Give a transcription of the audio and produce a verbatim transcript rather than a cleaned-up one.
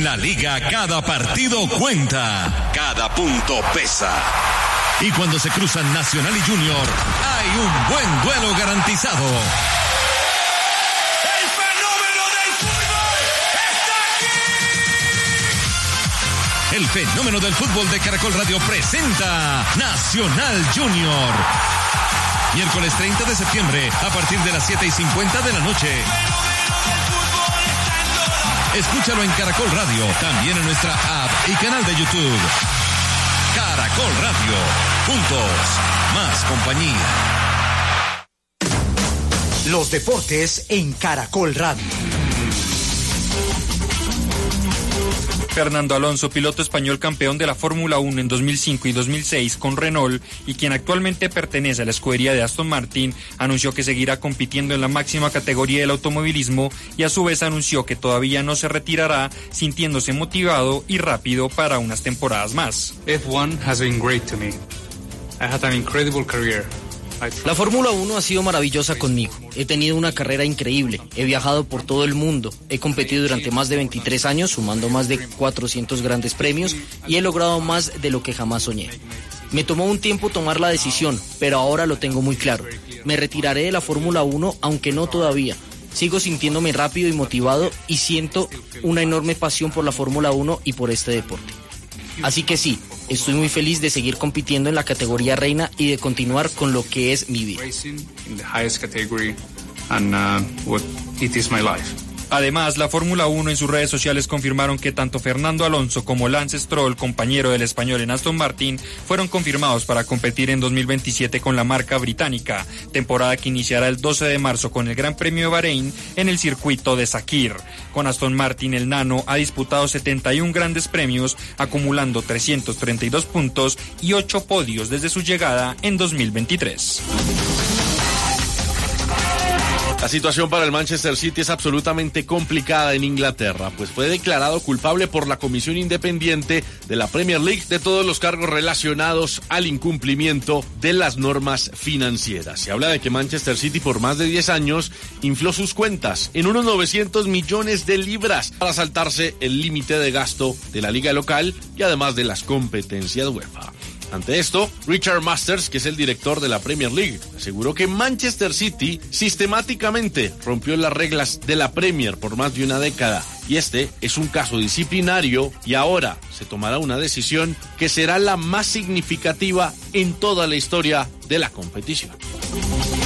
la liga, cada partido cuenta, cada punto pesa. Y cuando se cruzan Nacional y Junior, hay un buen duelo garantizado. ¡El fenómeno del fútbol está aquí! El fenómeno del fútbol de Caracol Radio presenta Nacional Junior. Miércoles treinta de septiembre, a partir de las siete y cincuenta de la noche. Escúchalo en Caracol Radio, también en nuestra app y canal de YouTube. Caracol Radio, juntos, más compañía. Los deportes en Caracol Radio. Fernando Alonso, piloto español campeón de la Fórmula uno en dos mil cinco y dos mil seis con Renault y quien actualmente pertenece a la escudería de Aston Martin, anunció que seguirá compitiendo en la máxima categoría del automovilismo y a su vez anunció que todavía no se retirará, sintiéndose motivado y rápido para unas temporadas más. F uno has been great to me. I had an incredible career. La Fórmula uno ha sido maravillosa conmigo. He tenido una carrera increíble. He viajado por todo el mundo. He competido durante más de veintitrés años, sumando más de cuatrocientos grandes premios y he logrado más de lo que jamás soñé. Me tomó un tiempo tomar la decisión, pero ahora lo tengo muy claro. Me retiraré de la Fórmula uno, aunque no todavía. Sigo sintiéndome rápido y motivado y siento una enorme pasión por la Fórmula uno y por este deporte. Así que sí, estoy muy feliz de seguir compitiendo en la categoría reina y de continuar con lo que es mi vida. Además, la Fórmula uno en sus redes sociales confirmaron que tanto Fernando Alonso como Lance Stroll, compañero del español en Aston Martin, fueron confirmados para competir en dos mil veintisiete con la marca británica, temporada que iniciará el doce de marzo con el Gran Premio de Bahrein en el circuito de Sakir. Con Aston Martin, el nano ha disputado setenta y uno grandes premios, acumulando trescientos treinta y dos puntos y ocho podios desde su llegada en dos mil veintitrés. La situación para el Manchester City es absolutamente complicada en Inglaterra, pues fue declarado culpable por la Comisión Independiente de la Premier League de todos los cargos relacionados al incumplimiento de las normas financieras. Se habla de que Manchester City por más de diez años infló sus cuentas en unos novecientos millones de libras para saltarse el límite de gasto de la liga local y además de las competencias UEFA. Ante esto, Richard Masters, que es el director de la Premier League, aseguró que Manchester City sistemáticamente rompió las reglas de la Premier por más de una década y este es un caso disciplinario y ahora se tomará una decisión que será la más significativa en toda la historia de la competición.